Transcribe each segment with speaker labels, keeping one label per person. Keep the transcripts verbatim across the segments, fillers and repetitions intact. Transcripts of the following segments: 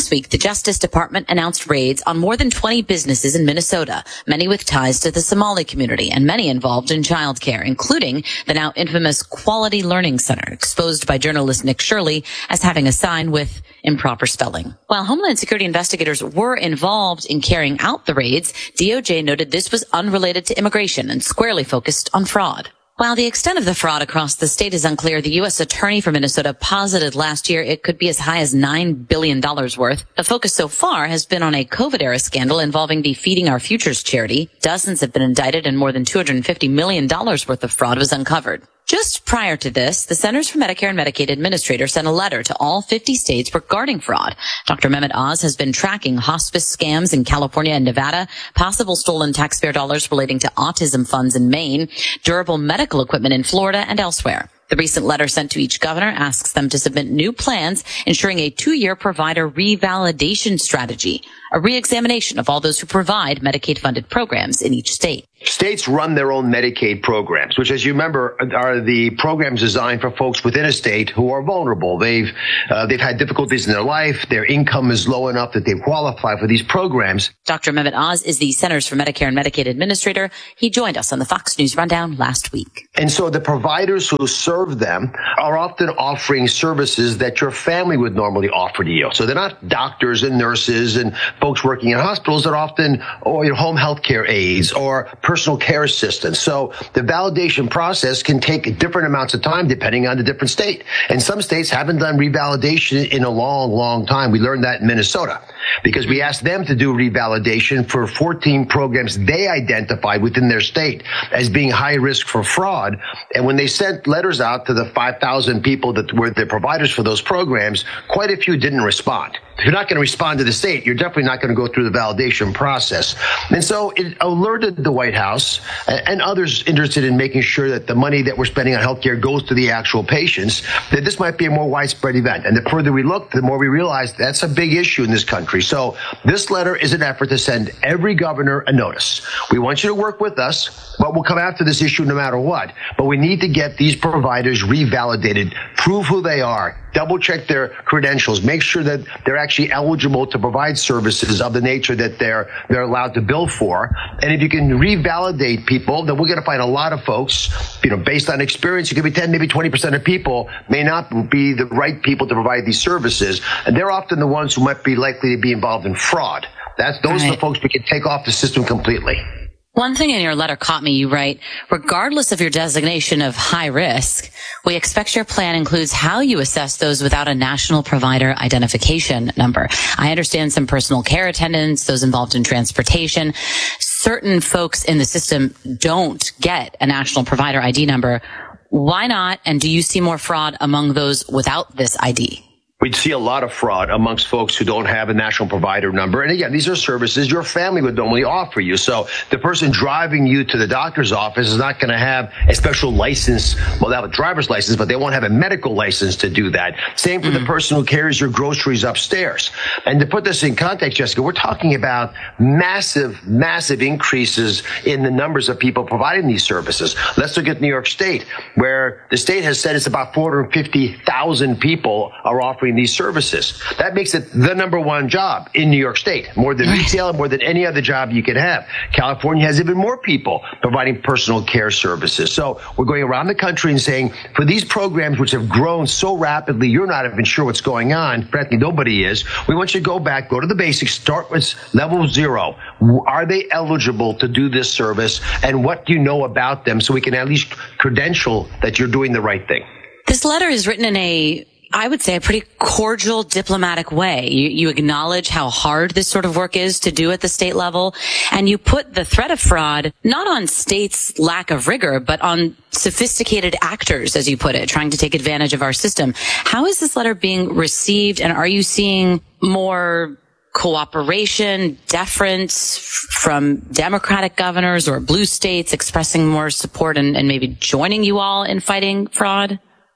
Speaker 1: Last week, the Justice Department announced raids on more than twenty businesses in Minnesota, many with ties to the Somali community and many involved in childcare, including the now infamous Quality Learning Center, exposed by journalist Nick Shirley as having a sign with improper spelling. While Homeland Security investigators were involved in carrying out the raids, D O J noted this was unrelated to immigration and squarely focused on fraud. While the extent of the fraud across the state is unclear, the U S Attorney for Minnesota posited last year it could be as high as nine billion dollars worth. The focus so far has been on a COVID-era scandal involving the Feeding Our Futures charity. Dozens have been indicted and more than two hundred fifty million dollars worth of fraud was uncovered. Just prior to this, the Centers for Medicare and Medicaid Administrator sent a letter to all fifty states regarding fraud. Doctor Mehmet Oz has been tracking hospice scams in California and Nevada, possible stolen taxpayer dollars relating to autism funds in Maine, durable medical equipment in Florida and elsewhere. The recent letter sent to each governor asks them to submit new plans, ensuring a two-year provider revalidation strategy, a re-examination of all those who provide Medicaid-funded programs in each state.
Speaker 2: States run their own Medicaid programs, which, as you remember, are the programs designed for folks within a state who are vulnerable. They've uh, they've had difficulties in their life. Their income is low enough that they qualify for these programs.
Speaker 1: Doctor Mehmet Oz is the Centers for Medicare and Medicaid Administrator. He joined us on the Fox News Rundown last week.
Speaker 2: And so the providers who serve them are often offering services that your family would normally offer to you. So they're not doctors and nurses and folks working in hospitals. They're often or your home health care aides or personal care assistants. So the validation process can take different amounts of time depending on the different state. And some states haven't done revalidation in a long, long time. We learned that in Minnesota because we asked them to do revalidation for fourteen programs they identified within their state as being high risk for fraud. And when they sent letters out to the five thousand people that were the providers for those programs, quite a few didn't respond. If you're not going to respond to the state, you're definitely not going to go through the validation process. And so it alerted the White House and others interested in making sure that the money that we're spending on healthcare goes to the actual patients, that this might be a more widespread event. And the further we look, the more we realize that's a big issue in this country. So this letter is an effort to send every governor a notice. We want you to work with us, but we'll come after this issue no matter what. But we need to get these providers revalidated, prove who they are, double check their credentials, make sure that they're actually eligible to provide services of the nature that they're they're allowed to bill for. And if you can revalidate people, then we're going to find a lot of folks, you know, based on experience, it could be ten, maybe twenty percent of people may not be the right people to provide these services. And they're often the ones who might be likely to be involved in fraud. That's those right. are the folks we can take off the system completely.
Speaker 1: One thing in your letter caught me. You write, regardless of your designation of high risk, we expect your plan includes how you assess those without a national provider identification number. I understand some personal care attendants, those involved in transportation. Certain folks in the system don't get a national provider I D number. Why not? And do you see more fraud among those without this I D?
Speaker 2: We'd see a lot of fraud amongst folks who don't have a national provider number. And again, these are services your family would normally offer you. So the person driving you to the doctor's office is not going to have a special license. Well, they have a driver's license, but they won't have a medical license to do that. Same for mm-hmm. the person who carries your groceries upstairs. And to put this in context, Jessica, we're talking about massive, massive increases in the numbers of people providing these services. Let's look at New York State, where the state has said it's about four hundred fifty thousand people are offering these services. That makes it the number one job in New York State, more than retail and more than any other job you could have. California has even more people providing personal care services. So we're going around the country and saying, for these programs which have grown so rapidly, you're not even sure what's going on. Frankly, nobody is. We want you to go back, go to the basics, start with level zero. Are they eligible to do this service? And what do you know about them so we can at least credential that you're doing the right thing?
Speaker 1: This letter is written in a I would say a pretty cordial, diplomatic way. You, you acknowledge how hard this sort of work is to do at the state level, and you put the threat of fraud not on states' lack of rigor, but on sophisticated actors, as you put it, trying to take advantage of our system. How is this letter being received, and are you seeing more cooperation, deference from Democratic governors or blue states expressing more support and, and maybe joining you all in fighting fraud?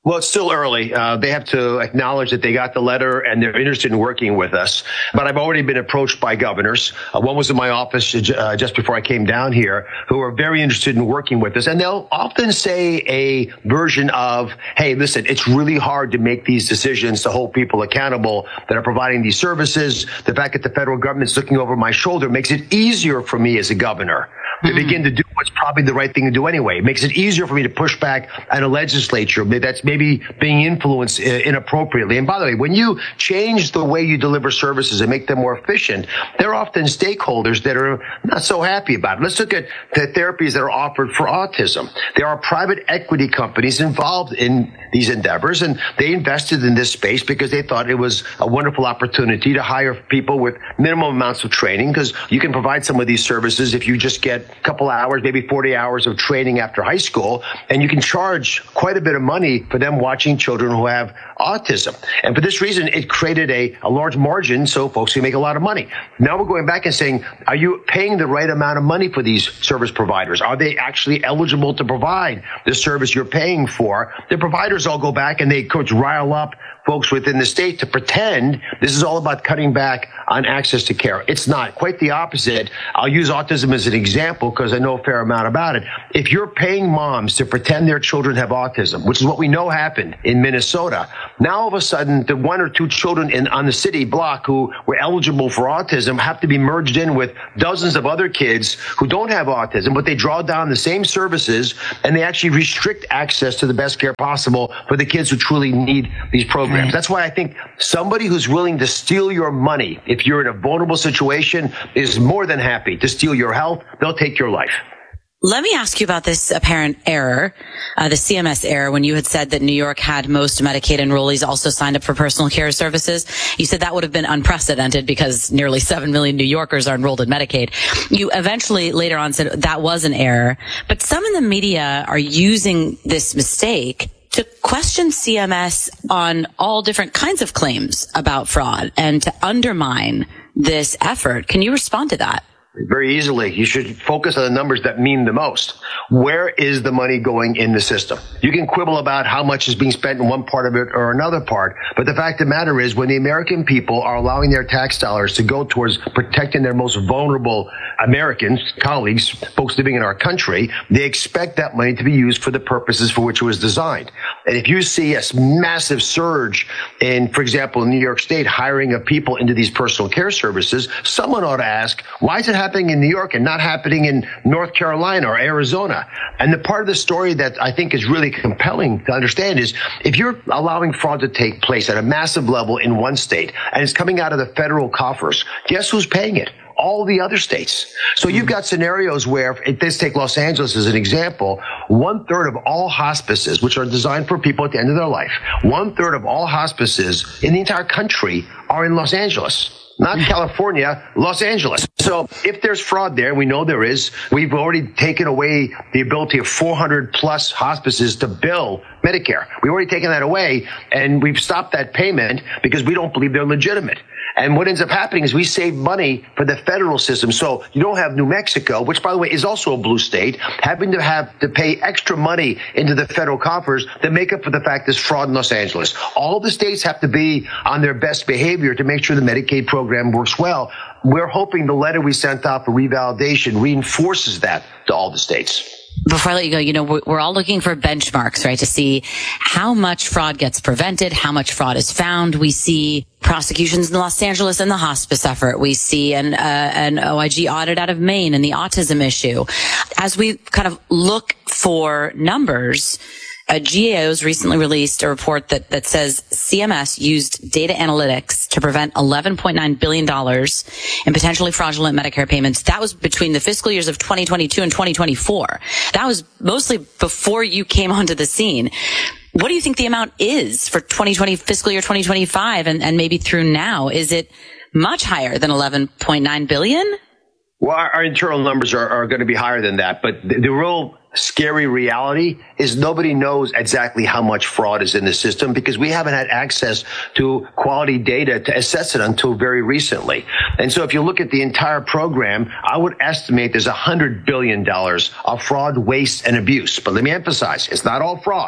Speaker 2: Well, it's still early. Uh, they have to acknowledge that they got the letter and they're interested in working with us. But I've already been approached by governors. Uh, one was in my office uh, just before I came down here, who are very interested in working with us. And they'll often say a version of, hey, listen, it's really hard to make these decisions to hold people accountable that are providing these services. The fact that the federal government's looking over my shoulder makes it easier for me as a governor to mm-hmm. begin to do what's probably the right thing to do anyway. It makes it easier for me to push back on a legislature that's maybe being influenced inappropriately. And by the way, when you change the way you deliver services and make them more efficient, there are often stakeholders that are not so happy about it. Let's look at the therapies that are offered for autism. There are private equity companies involved in these endeavors, and they invested in this space because they thought it was a wonderful opportunity to hire people with minimum amounts of training, because you can provide some of these services if you just get a couple hours, maybe forty hours of training after high school, and you can charge quite a bit of money for them watching children who have autism. And for this reason, it created a, a large margin so folks can make a lot of money. Now we're going back and saying, are you paying the right amount of money for these service providers? Are they actually eligible to provide the service you're paying for? The providers all go back and they coach rile up folks within the state to pretend this is all about cutting back on access to care. It's not. Quite the opposite. I'll use autism as an example because I know a fair amount about it. If you're paying moms to pretend their children have autism, which is what we know happened in Minnesota, now all of a sudden the one or two children in on the city block who were eligible for autism have to be merged in with dozens of other kids who don't have autism, but they draw down the same services and they actually restrict access to the best care possible for the kids who truly need these programs. Right. That's why I think somebody who's willing to steal your money, if you're in a vulnerable situation, is more than happy to steal your health. They'll take your life.
Speaker 1: Let me ask you about this apparent error, uh, the C M S error, when you had said that New York had most Medicaid enrollees also signed up for personal care services. You said that would have been unprecedented because nearly seven million New Yorkers are enrolled in Medicaid. You eventually later on said that was an error, but some in the media are using this mistake to question C M S on all different kinds of claims about fraud and to undermine this effort. Can you respond to that?
Speaker 2: Very easily. You should focus on the numbers that mean the most. Where is the money going in the system? You can quibble about how much is being spent in one part of it or another part, but the fact of the matter is when the American people are allowing their tax dollars to go towards protecting their most vulnerable Americans, colleagues, folks living in our country, they expect that money to be used for the purposes for which it was designed. And if you see a massive surge in, for example, in New York State, hiring of people into these personal care services, someone ought to ask, why is it happening in New York and not happening in North Carolina or Arizona? And the part of the story that I think is really compelling to understand is if you're allowing fraud to take place at a massive level in one state and it's coming out of the federal coffers, guess who's paying it? All the other states. So you've got scenarios where, let's take Los Angeles as an example, one third of all hospices, which are designed for people at the end of their life, one third of all hospices in the entire country are in Los Angeles. Not California, Los Angeles. So if there's fraud there, we know there is, we've already taken away the ability of four hundred plus hospices to bill Medicare. We've already taken that away, and we've stopped that payment because we don't believe they're legitimate. And what ends up happening is we save money for the federal system. So you don't have New Mexico, which, by the way, is also a blue state, having to have to pay extra money into the federal coffers to make up for the fact there's fraud in Los Angeles. All the states have to be on their best behavior to make sure the Medicaid program works well. We're hoping the letter we sent out for revalidation reinforces that to all the states.
Speaker 1: Before I let you go, you know, we're all looking for benchmarks, right, to see how much fraud gets prevented, how much fraud is found. We see prosecutions in Los Angeles and the hospice effort. We see an, uh, an O I G audit out of Maine and the autism issue. As we kind of look for numbers, Uh, G A O's recently released a report that, that says C M S used data analytics to prevent eleven point nine billion dollars in potentially fraudulent Medicare payments. That was between the fiscal years of twenty twenty-two and twenty twenty-four. That was mostly before you came onto the scene. What do you think the amount is for twenty twenty, fiscal year twenty twenty-five, and, and maybe through now? Is it much higher than eleven point nine billion dollars?
Speaker 2: Well, our, our internal numbers are, are going to be higher than that, but the, the real scary reality is nobody knows exactly how much fraud is in the system because we haven't had access to quality data to assess it until very recently. And so if you look at the entire program, I would estimate there's one hundred billion dollars of fraud, waste, and abuse. But let me emphasize, it's not all fraud.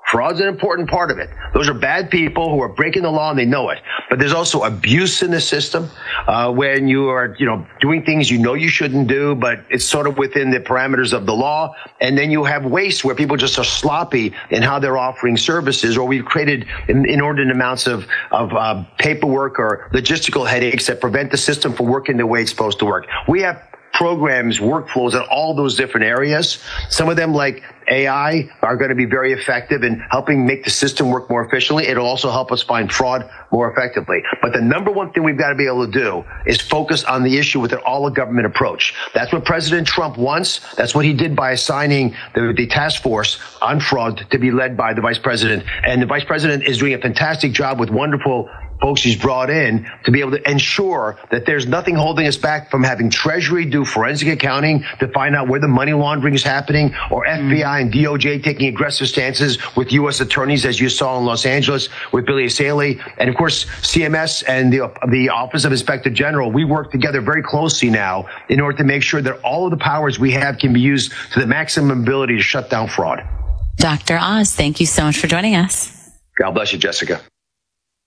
Speaker 2: Fraud's an important part of it. Those are bad people who are breaking the law and they know it. But there's also abuse in the system, uh, when you are, you know, doing things you know you shouldn't do, but it's sort of within the parameters of the law. And then you have waste where people just are sloppy in how they're offering services, or we've created inordinate amounts of, of, uh, paperwork or logistical headaches that prevent the system from working the way it's supposed to work. We have programs, workflows in all those different areas. Some of them, like A I, are going to be very effective in helping make the system work more efficiently. It'll also help us find fraud more effectively. But the number one thing we've got to be able to do is focus on the issue with an all-of-government approach. That's what President Trump wants. That's what he did by assigning the, the task force on fraud to be led by the vice president. And the vice president is doing a fantastic job with wonderful folks he's brought in to be able to ensure that there's nothing holding us back from having Treasury do forensic accounting to find out where the money laundering is happening, or F B I and D O J taking aggressive stances with U S attorneys, as you saw in Los Angeles with Billy Asalee. And of course, C M S and the, the Office of Inspector General, we work together very closely now in order to make sure that all of the powers we have can be used to the maximum ability to shut down fraud.
Speaker 1: Doctor Oz, thank you so much for joining us.
Speaker 2: God bless you, Jessica.